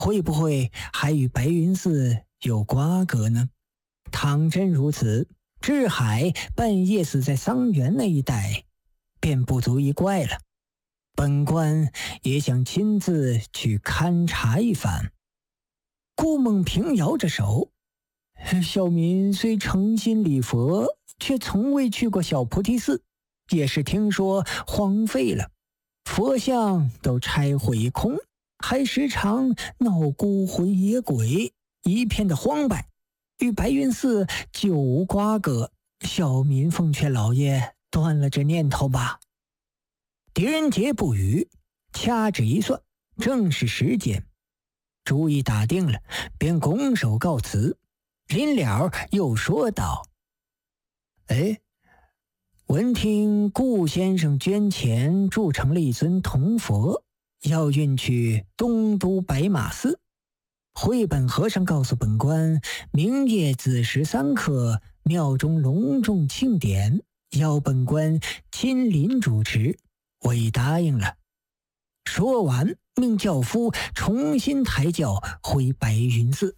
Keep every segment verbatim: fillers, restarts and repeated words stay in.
会不会还与白云寺有瓜葛呢？倘真如此，智海半夜死在桑园那一带，便不足一怪了。本官也想亲自去勘察一番。顾梦平摇着手，小民虽诚心礼佛，却从未去过小菩提寺，也是听说荒废了，佛像都拆毁一空，还时常闹孤魂野鬼，一片的荒败，与白云寺就无瓜葛。小民奉劝老爷断了这念头吧。狄仁杰不语，掐指一算，正是时间，主意打定了，便拱手告辞。临了又说道：哎，闻听顾先生捐钱铸成了一尊铜佛，要运去东都白马寺。慧本和尚告诉本官，明夜子时三刻，庙中隆重庆典，要本官亲临主持，我已答应了。说完，命轿夫重新抬轿回白云寺。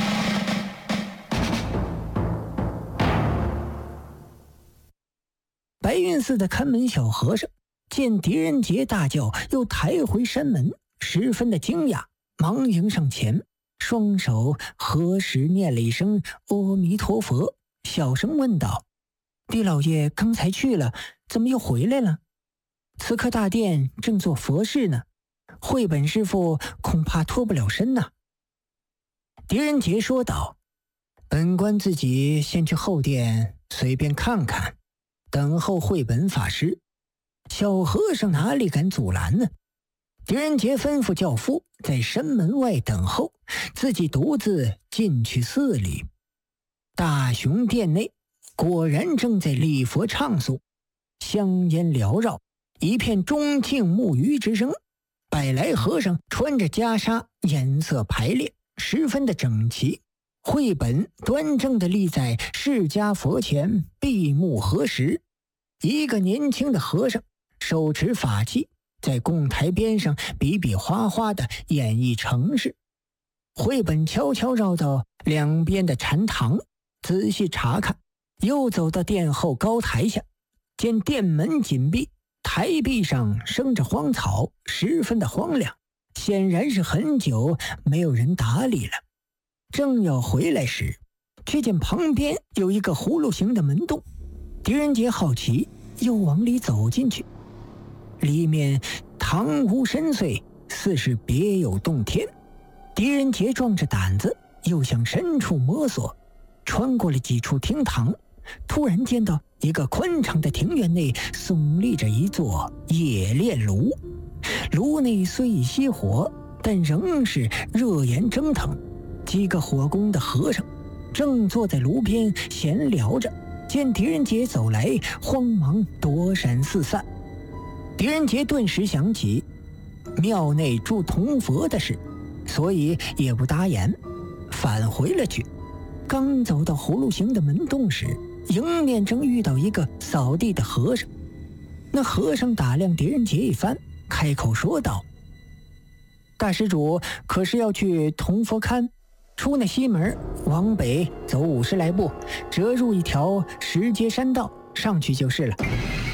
白云寺的看门小和尚见狄仁杰大轿又抬回山门，十分的惊讶，忙迎上前，双手合十念了一声阿弥陀佛，小声问道：狄老爷刚才去了，怎么又回来了？此刻大殿正做佛事呢，慧本师父恐怕脱不了身呐。狄仁杰说道：本官自己先去后殿随便看看，等候慧本法师。小和尚哪里敢阻拦呢？狄仁杰吩咐轿夫在山门外等候，自己独自进去寺里。大雄殿内果然正在礼佛唱诵，香烟缭绕，一片钟磬木鱼之声。百来和尚穿着袈裟，颜色排列，十分的整齐。慧本端正地立在释迦佛前，闭目合十。一个年轻的和尚手持法器，在供台边上比比划划地演绎程式。慧本悄悄绕到两边的禅堂，仔细查看，又走到殿后高台下，见殿门紧闭，台壁上生着荒草，十分的荒凉，显然是很久没有人打理了。正要回来时，却见旁边有一个葫芦形的门洞。狄仁杰好奇，又往里走进去，里面堂屋深邃，似是别有洞天。狄仁杰壮着胆子又向深处摸索，穿过了几处厅堂，突然见到一个宽敞的庭院内耸立着一座冶炼炉，炉内虽已熄火，但仍是热焰蒸腾。几个火工的和尚正坐在炉边闲聊着，见狄仁杰走来，慌忙躲闪四散。狄仁杰顿时想起庙内铸铜佛的事，所以也不答言，返回了去。刚走到葫芦形的门洞时，迎面正遇到一个扫地的和尚。那和尚打量狄仁杰一番，开口说道：大施主可是要去铜佛龛？出那西门，往北走五十来步，折入一条石阶山道，上去就是了。